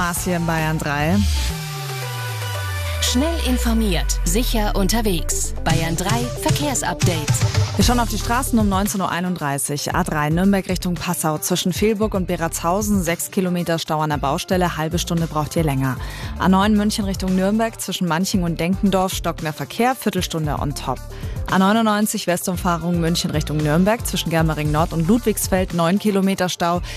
Maas hier in Bayern 3. Schnell informiert, sicher unterwegs. Bayern 3 Verkehrsupdate. Wir schauen auf die Straßen um 19.31 Uhr. A3 Nürnberg Richtung Passau zwischen Vilburg und Beratshausen. 6 Kilometer Stau an der Baustelle, halbe Stunde braucht ihr länger. A9 München Richtung Nürnberg zwischen Manching und Denkendorf stockender Verkehr, Viertelstunde on top. A99 Westumfahrung München Richtung Nürnberg zwischen Germering Nord und Ludwigsfeld 9 Kilometer Stau.